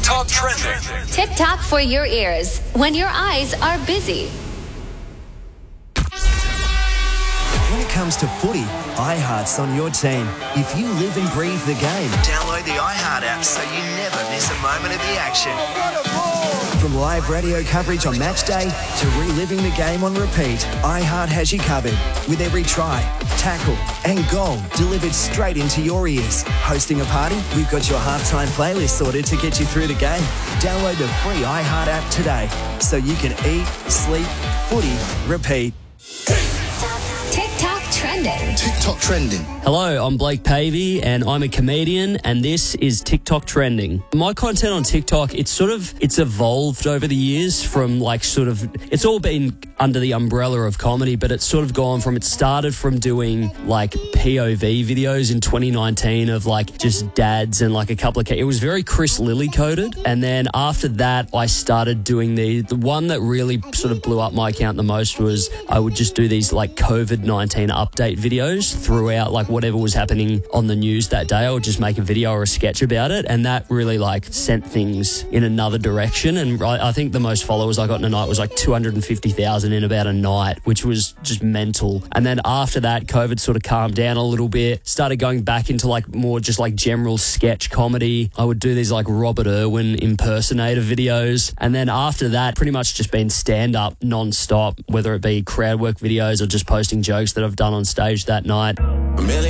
TikTok trending. TikTok for your ears when your eyes are busy. When it comes to footy, iHeart's on your team. If you live and breathe the game, Download the iHeart app so you never miss a moment of the action. from live radio coverage on match day to reliving the game on repeat, iHeart has you covered with every try, tackle and goal delivered straight into your ears. Hosting a party? We've got your halftime playlist sorted to get you through the game. Download the free iHeart app today so you can eat, sleep, footy, repeat. TikTok trending. TikTok trending. Hello, I'm Blake Pavey and I'm a comedian and this is TikTok Trending. My content on TikTok, it's evolved over the years from it's all been under the umbrella of comedy, but it's sort of gone from, it started from doing like POV videos in 2019 of like just dads and like a couple of, it was very Chris Lilly coded. And then after that, I started doing the one that really sort of blew up my account the most was I would just do these like COVID-19 update videos throughout like whatever was happening on the news that day. I would just make a video or a sketch about it, and that really like sent things in another direction. And I think the most followers I got in a night was like 250,000 in about a night, which was just mental. And then after that, COVID sort of calmed down a little bit, started going back into like more just like general sketch comedy. I would do these like Robert Irwin impersonator videos, and then after that pretty much just been stand-up non-stop, whether it be crowd work videos or just posting jokes that I've done on stage that night.